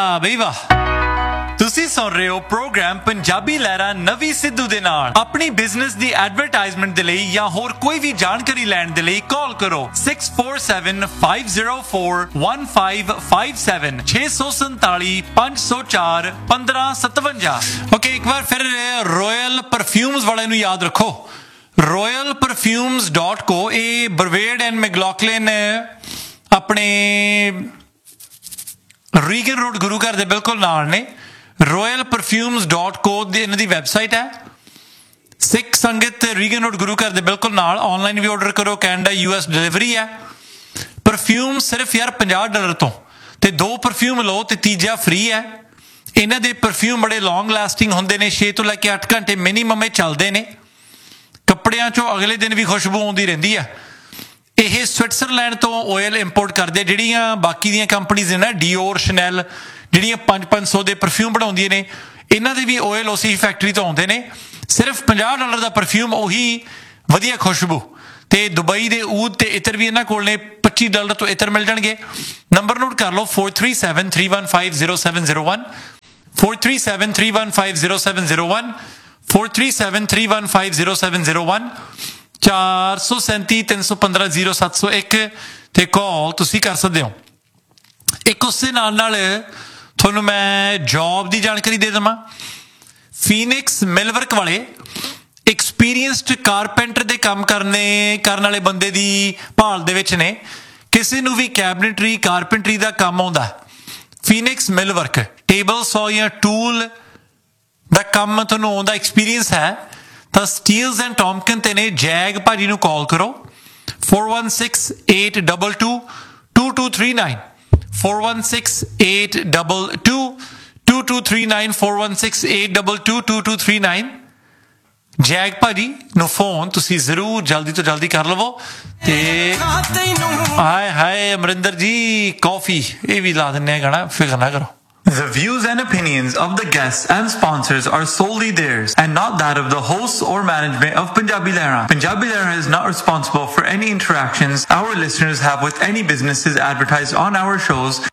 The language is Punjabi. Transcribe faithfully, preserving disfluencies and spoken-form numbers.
ਵਾਹ ਬਈ ਵਾਹ। ਤੁਸੀਂ ਸੁਣ ਰਹੇ ਹੋ ਪ੍ਰੋਗਰਾਮ ਪੰਜਾਬੀ ਲਹਿਰਾਂ ਨਵੀਂ ਸਿੱਧੂ ਦੇ ਨਾਲ। ਆਪਣੀ ਬਿਜ਼ਨਸ ਦੀ ਐਡਵਰਟਾਈਜ਼ਮੈਂਟ ਦੇ ਲਈ ਜਾਂ ਹੋਰ ਕੋਈ ਵੀ ਜਾਣਕਾਰੀ ਲੈਣ ਦੇ ਲਈ ਕਾਲ ਕਰੋ six four seven five zero four one five five seven ਛੇ ਸੌ ਸੰਤਾਲੀ ਪੰਜ ਸੌ ਚਾਰ ਪੰਦਰਾਂ ਸਤਵੰਜਾ। ਓਕੇ, ਇੱਕ ਵਾਰ ਫਿਰ ਰੋਇਲ ਪਰਫਿਊਮਸ ਵਾਲੇ ਨੂੰ ਯਾਦ ਰੱਖੋ, ਰੋਇਲ ਪਰਫਿਊਮਸ ਡਾਟ ਕੋ। ਇਹ ਬਰਵੇਡ ਐਂਡ ਮੈਗਲੌਕਲਿਨ ਆਪਣੇ ਰੀਗਨ ਰੋਡ ਗੁਰੂ ਘਰ ਦੇ ਬਿਲਕੁਲ ਨਾਲ ਨੇ। ਰੋਇਲ ਪਰਫਿਊਮਸ ਡਾਟ ਕੋ ਦੀ ਇਹਨਾਂ ਦੀ ਵੈਬਸਾਈਟ ਹੈ। ਸਿੱਖ ਸੰਗਤ ਰੀਗਨ ਰੋਡ ਗੁਰੂ ਘਰ ਦੇ ਬਿਲਕੁਲ ਨਾਲ। ਆਨਲਾਈਨ ਵੀ ਆਰਡਰ ਕਰੋ, ਕੈਨੇਡਾ ਯੂ ਐਸ ਡਿਲੀਵਰੀ ਹੈ। ਪਰਫਿਊਮ ਸਿਰਫ ਯਾਰ ਪੰਜਾਹ ਡਾਲਰ ਤੋਂ, ਤੇ ਦੋ ਪਰਫਿਊਮ ਲਓ ਤੇ ਤੀਜਾ ਫ੍ਰੀ ਹੈ। ਇਹਨਾਂ ਦੇ ਪਰਫਿਊਮ ਬੜੇ ਲੌਂਗ ਲਾਸਟਿੰਗ ਹੁੰਦੇ ਨੇ, ਛੇ ਤੋਂ ਲੈ ਕੇ ਅੱਠ ਘੰਟੇ ਮਿਨੀਮਮ ਇਹ ਚੱਲਦੇ ਨੇ। ਕੱਪੜਿਆਂ ਚੋਂ ਅਗਲੇ ਦਿਨ ਵੀ ਖੁਸ਼ਬੂ ਆਉਂਦੀ ਰਹਿੰਦੀ ਹੈ। ਇਹ ਸਵਿਟਜ਼ਰਲੈਂਡ ਤੋਂ ਆਇਲ ਇੰਪੋਰਟ ਕਰਦੇ। ਜਿਹੜੀਆਂ ਬਾਕੀ ਦੀਆਂ ਕੰਪਨੀਜ਼ ਨੇ ਨਾ, ਡੀਓਰ, ਸ਼ਨੈਲ, ਜਿਹੜੀਆਂ ਪੰਜ ਪੰਜ ਸੌ ਦੇ ਪਰਫਿਊਮ ਬਣਾਉਂਦੀਆਂ ਨੇ, ਇਹਨਾਂ ਦੇ ਵੀ ਆਇਲ ਉਸੇ ਫੈਕਟਰੀ ਤੋਂ ਆਉਂਦੇ ਨੇ। ਸਿਰਫ ਪੰਜਾਹ ਡਾਲਰ ਦਾ ਪਰਫਿਊਮ, ਉਹੀ ਵਧੀਆ ਖੁਸ਼ਬੂ। ਤੇ ਦੁਬਈ ਦੇ ਊਦ ਤੇ ਇਤਰ ਵੀ ਇਹਨਾਂ ਕੋਲ ਨੇ, ਪੱਚੀ ਡਾਲਰ ਤੋਂ ਇਤਰ ਮਿਲ ਜਾਣਗੇ। ਨੰਬਰ ਨੋਟ ਕਰ ਲਓ four three seven three one five zero seven zero one four three seven three one five zero seven zero one four three seven three one five zero seven zero one ਚਾਰ ਸੌ ਸੈਂਤੀ ਤਿੰਨ ਸੌ ਪੰਦਰਾਂ ਜ਼ੀਰੋ ਸੱਤ ਸੌ ਇੱਕ ਤੇ ਕਾਲ ਤੁਸੀਂ ਕਰ ਸਕਦੇ ਹੋ। ਇੱਕ ਉਸਦੇ ਨਾਲ ਨਾਲ ਤੁਹਾਨੂੰ ਮੈਂ ਜੌਬ ਦੀ ਜਾਣਕਾਰੀ ਦੇ ਦੇਵਾਂ। ਫੀਨਿਕਸ ਮਿਲਵਰਕ ਵਾਲੇ ਐਕਸਪੀਰੀਅੰਸਡ ਕਾਰਪੈਂਟਰ ਦੇ ਕੰਮ ਕਰਨੇ ਕਰਨ ਵਾਲੇ ਬੰਦੇ ਦੀ ਭਾਲ ਦੇ ਵਿੱਚ ਨੇ। ਕਿਸੇ ਨੂੰ ਵੀ ਕੈਬਨਿਟਰੀ ਕਾਰਪੈਂਟਰੀ ਦਾ ਕੰਮ ਆਉਂਦਾ, ਫੀਨਿਕਸ ਮਿਲਵਰਕ, ਟੇਬਲ ਸੌ ਜਾਂ ਟੂਲ ਦਾ ਕੰਮ ਤੁਹਾਨੂੰ ਆਉਂਦਾ, ਐਕਸਪੀਰੀਅੰਸ ਹੈ ਤਾਂ ਸਟੀਲਸ ਐਂਡ ਟੌਮਕਿਨ ਤੇ ਨੇ। ਜੈਗ ਭਾਜੀ ਨੂੰ ਕਾਲ ਕਰੋ four one six eight two two two two three nine four one six eight two two two two three nine four one six eight two two two two three nine। Zag ਭਾਜੀ ਨੂੰ ਫੋਨ ਤੁਸੀਂ ਜ਼ਰੂਰ ਜਲਦੀ ਤੋਂ ਜਲਦੀ ਕਰ ਲਵੋ। ਤੇ ਹਾਏ ਹਾਏ ਅਮਰਿੰਦਰ ਜੀ, ਕਾਫੀ ਇਹ ਵੀ ਲਾ ਦਿੰਦੇ ਆ ਗਾਣਾ, ਫਿਕਰ ਨਾ ਕਰੋ। The views and opinions of the guests and sponsors are solely theirs and not that of the hosts or management of Punjabi Lehra. Punjabi Lehra is not responsible for any interactions our listeners have with any businesses advertised on our shows